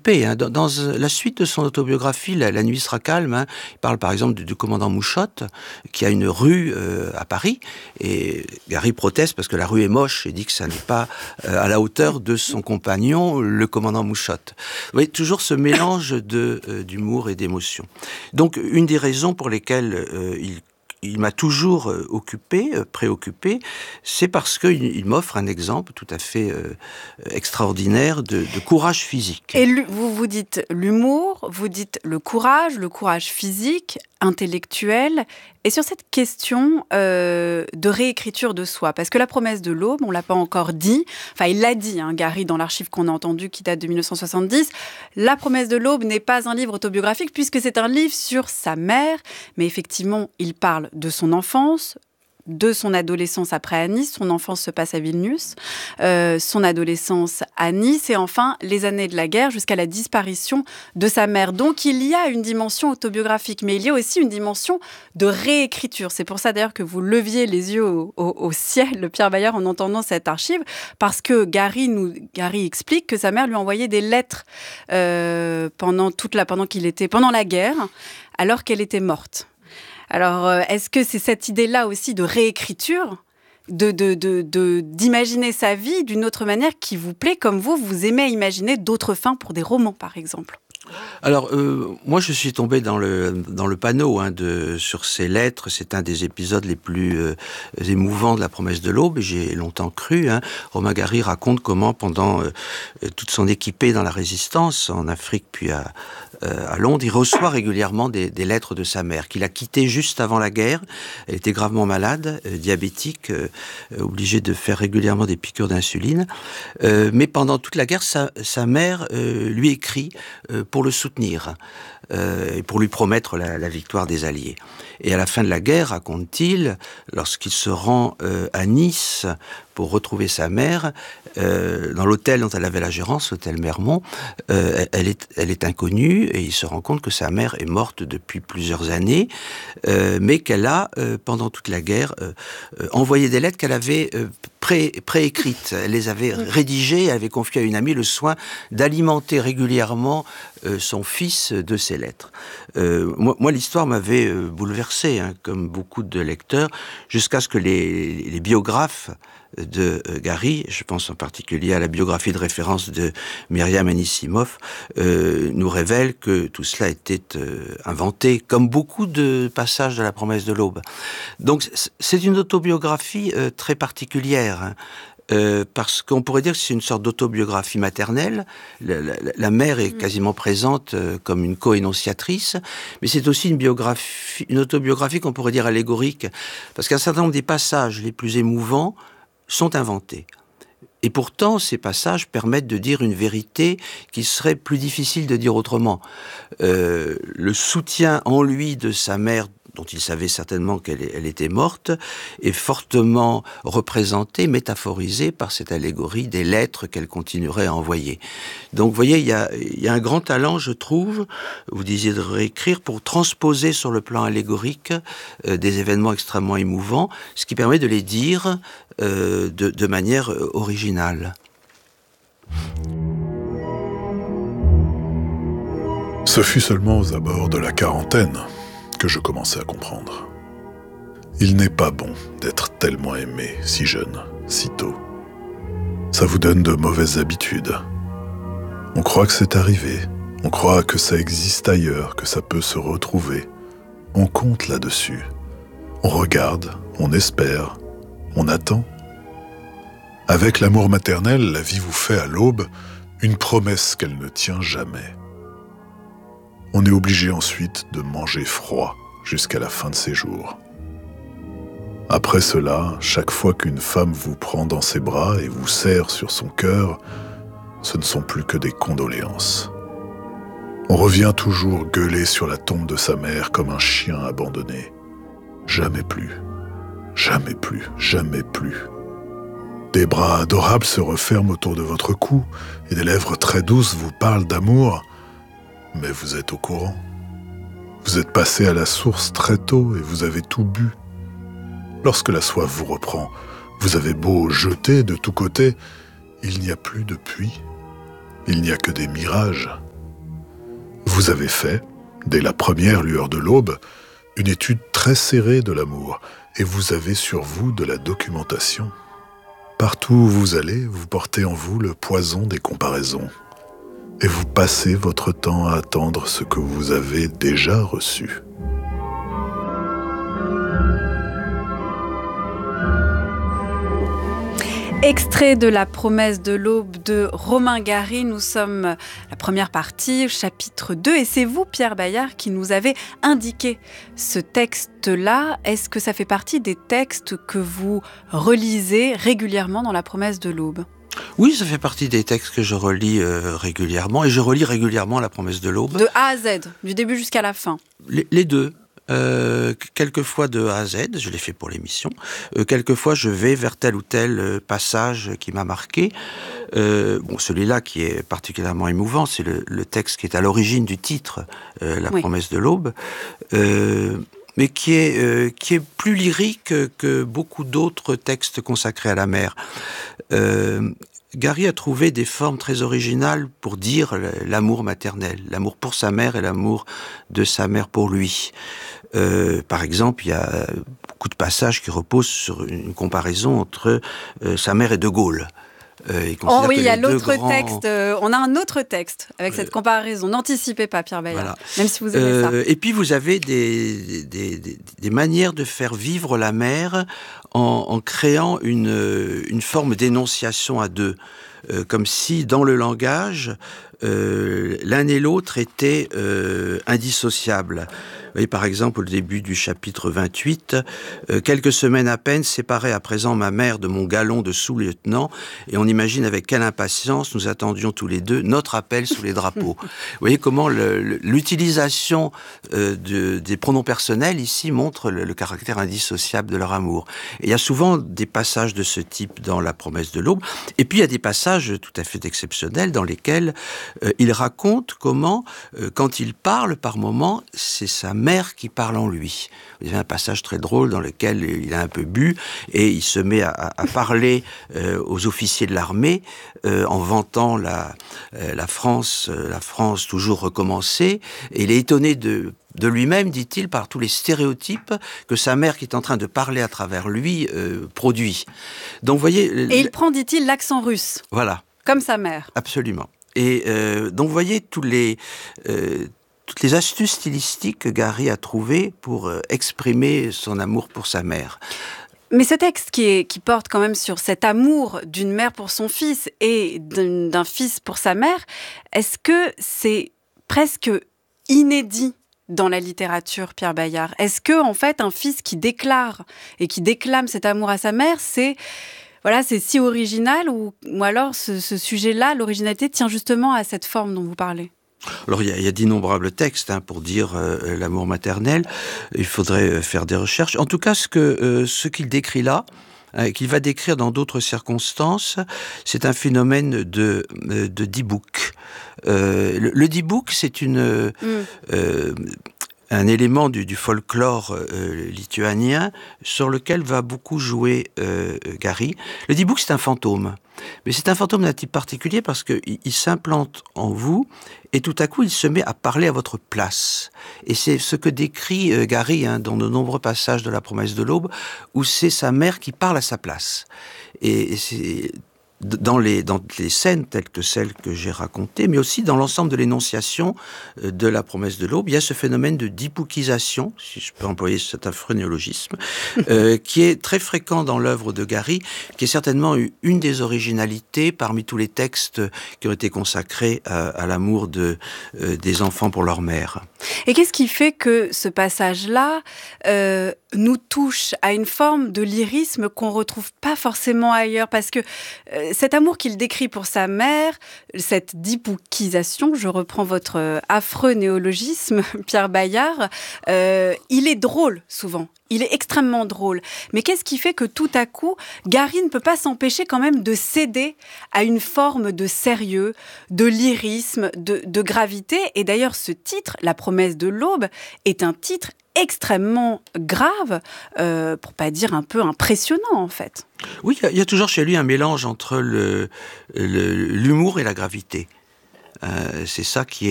occupé. Hein. Dans la suite de son autobiographie, La nuit sera calme, hein, il parle par exemple du commandant Mouchotte, qui a une rue à Paris, et Gary proteste parce que la rue est moche et dit que ça n'est pas à la hauteur de son compagnon, le commandant Mouchotte. Vous voyez, toujours ce mélange d'humour et d'émotion. Donc, une des raisons pour lesquelles il m'a toujours préoccupé, c'est parce qu'il m'offre un exemple tout à fait extraordinaire de courage physique. Et vous dites l'humour, vous dites le courage physique, intellectuel, et sur cette question de réécriture de soi, parce que La promesse de l'aube, on ne l'a pas encore dit, enfin il l'a dit, hein, Gary, dans l'archive qu'on a entendu, qui date de 1970, La promesse de l'aube n'est pas un livre autobiographique, puisque c'est un livre sur sa mère, mais effectivement, il parle de son enfance, de son adolescence après à Nice, son enfance se passe à Vilnius, son adolescence à Nice et enfin les années de la guerre jusqu'à la disparition de sa mère. Donc il y a une dimension autobiographique, mais il y a aussi une dimension de réécriture. C'est pour ça d'ailleurs que vous leviez les yeux au ciel, Pierre Bayard, en entendant cette archive, parce que Gary explique que sa mère lui envoyait des lettres pendant la guerre, alors qu'elle était morte. Alors, est-ce que c'est cette idée-là aussi de réécriture, d'imaginer sa vie d'une autre manière qui vous plaît, comme vous aimez imaginer d'autres fins pour des romans, par exemple ? Alors, moi, je suis tombé dans le panneau sur ces lettres. C'est un des épisodes les plus émouvants de La promesse de l'aube. J'ai longtemps cru. Romain Gary raconte comment, pendant toute son équipée dans la résistance, en Afrique puis à Londres, il reçoit régulièrement des lettres de sa mère, qu'il a quittée juste avant la guerre. Elle était gravement malade, diabétique, obligée de faire régulièrement des piqûres d'insuline. Mais pendant toute la guerre, sa mère lui écrit pour le soutenir et pour lui promettre la victoire des Alliés. Et à la fin de la guerre, raconte-t-il, lorsqu'il se rend à Nice pour retrouver sa mère, dans l'hôtel dont elle avait la gérance, l'hôtel Mermont, elle est inconnue et il se rend compte que sa mère est morte depuis plusieurs années, mais qu'elle a, pendant toute la guerre, envoyé des lettres qu'elle avait préécrites. Elle les avait rédigées, elle avait confié à une amie le soin d'alimenter régulièrement son fils de ses lettres. Moi, l'histoire m'avait bouleversé, comme beaucoup de lecteurs, jusqu'à ce que les biographes de Gary, je pense en particulier à la biographie de référence de Myriam Anisimov, nous révèlent que tout cela était inventé, comme beaucoup de passages de La promesse de l'aube. Donc c'est une autobiographie très particulière, parce qu'on pourrait dire que c'est une sorte d'autobiographie maternelle. La mère est quasiment présente comme une co-énonciatrice, mais c'est aussi une autobiographie qu'on pourrait dire allégorique, parce qu'un certain nombre des passages les plus émouvants sont inventés. Et pourtant, ces passages permettent de dire une vérité qui serait plus difficile de dire autrement. Le soutien en lui de sa mère, dont il savait certainement qu'elle était morte, est fortement représenté, métaphorisé par cette allégorie des lettres qu'elle continuerait à envoyer. Donc, vous voyez, il y a un grand talent, je trouve, vous disiez de réécrire, pour transposer sur le plan allégorique des événements extrêmement émouvants, ce qui permet de les dire de manière originale. Ce fut seulement aux abords de la quarantaine que je commençais à comprendre. Il n'est pas bon d'être tellement aimé si jeune, si tôt. Ça vous donne de mauvaises habitudes. On croit que c'est arrivé, on croit que ça existe ailleurs, que ça peut se retrouver. On compte là-dessus. On regarde, on espère, on attend. Avec l'amour maternel, la vie vous fait à l'aube une promesse qu'elle ne tient jamais. On est obligé ensuite de manger froid jusqu'à la fin de ses jours. Après cela, chaque fois qu'une femme vous prend dans ses bras et vous serre sur son cœur, ce ne sont plus que des condoléances. On revient toujours gueuler sur la tombe de sa mère comme un chien abandonné. Jamais plus, jamais plus, jamais plus. Des bras adorables se referment autour de votre cou et des lèvres très douces vous parlent d'amour. Mais vous êtes au courant. Vous êtes passé à la source très tôt et vous avez tout bu. Lorsque la soif vous reprend, vous avez beau jeter de tous côtés, il n'y a plus de puits. Il n'y a que des mirages, Vous avez fait, dès la première lueur de l'aube, une étude très serrée de l'amour, et vous avez sur vous de la documentation. Partout où vous allez, vous portez en vous le poison des comparaisons, et vous passez votre temps à attendre ce que vous avez déjà reçu. Extrait de La promesse de l'aube de Romain Gary. Nous sommes la première partie, chapitre 2. Et c'est vous, Pierre Bayard, qui nous avez indiqué ce texte-là. Est-ce que ça fait partie des textes que vous relisez régulièrement dans La promesse de l'aube ? Oui, ça fait partie des textes que je relis régulièrement. Et je relis régulièrement La promesse de l'aube. De A à Z, du début jusqu'à la fin. Les deux. Quelquefois de A à Z, je l'ai fait pour l'émission. Quelquefois, je vais vers tel ou tel passage qui m'a marqué. Celui-là qui est particulièrement émouvant, c'est le texte qui est à l'origine du titre, La promesse de l'aube, mais qui est plus lyrique que beaucoup d'autres textes consacrés à la mer. Gary a trouvé des formes très originales pour dire l'amour maternel, l'amour pour sa mère et l'amour de sa mère pour lui. Par exemple, il y a beaucoup de passages qui reposent sur une comparaison entre sa mère et De Gaulle. Il y a l'autre texte. On a un autre texte avec cette comparaison. N'anticipez pas, Pierre Bayard, voilà. Même si vous aimez ça. Et puis vous avez des manières de faire vivre la mer en créant une forme d'énonciation à deux. Comme si, dans le langage, l'un et l'autre étaient indissociables. Vous voyez, par exemple, au début du chapitre 28, quelques semaines à peine séparaient à présent ma mère de mon galon de sous-lieutenant, et on imagine avec quelle impatience nous attendions tous les deux notre appel sous les drapeaux. Vous voyez comment l'utilisation des pronoms personnels ici montre le caractère indissociable de leur amour. Et il y a souvent des passages de ce type dans La promesse de l'aube, et puis il y a des passages tout à fait exceptionnels dans lesquels il raconte comment, quand il parle par moments, c'est sa mère qui parle en lui. Il y a un passage très drôle dans lequel il a un peu bu et il se met à parler aux officiers de l'armée en vantant la France toujours recommencée. Et il est étonné de lui-même, dit-il, par tous les stéréotypes que sa mère, qui est en train de parler à travers lui, produit. Donc, vous voyez... Et il prend, dit-il, l'accent russe. Voilà. Comme sa mère. Absolument. Et donc, vous voyez toutes les astuces stylistiques que Gary a trouvées pour exprimer son amour pour sa mère. Mais ce texte qui porte quand même sur cet amour d'une mère pour son fils et d'un fils pour sa mère, est-ce que c'est presque inédit dans la littérature, Pierre Bayard? Est-ce que, en fait, un fils qui déclare et qui déclame cet amour à sa mère, c'est si original, ou alors ce sujet-là, l'originalité, tient justement à cette forme dont vous parlez? Alors, il y a d'innombrables textes pour dire l'amour maternel. Il faudrait faire des recherches. En tout cas, ce qu'il décrit là, qu'il va décrire dans d'autres circonstances, c'est un phénomène de dibouk. Le dibouk, c'est un élément du folklore lituanien sur lequel va beaucoup jouer Gary. Le dibouk, c'est un fantôme. Mais c'est un fantôme d'un type particulier parce qu'il s'implante en vous et tout à coup, il se met à parler à votre place. Et c'est ce que décrit Gary dans de nombreux passages de La promesse de l'aube, où c'est sa mère qui parle à sa place. Et c'est... Dans les scènes telles que celles que j'ai racontées, mais aussi dans l'ensemble de l'énonciation de La promesse de l'aube, il y a ce phénomène de diboukisation, si je peux employer cet affreux néologisme, qui est très fréquent dans l'œuvre de Gary, qui est certainement une des originalités parmi tous les textes qui ont été consacrés à l'amour des enfants pour leur mère. Et qu'est-ce qui fait que ce passage-là nous touche à une forme de lyrisme qu'on ne retrouve pas forcément ailleurs? Parce que cet amour qu'il décrit pour sa mère, cette diboukisation, je reprends votre affreux néologisme, Pierre Bayard, il est drôle souvent. Il est extrêmement drôle. Mais qu'est-ce qui fait que tout à coup, Gary ne peut pas s'empêcher quand même de céder à une forme de sérieux, de lyrisme, de gravité? Et d'ailleurs, ce titre, La promesse de l'aube, est un titre extrêmement grave, pour pas dire un peu impressionnant en fait. Oui, il y a toujours chez lui un mélange entre l'humour et la gravité. C'est ça qui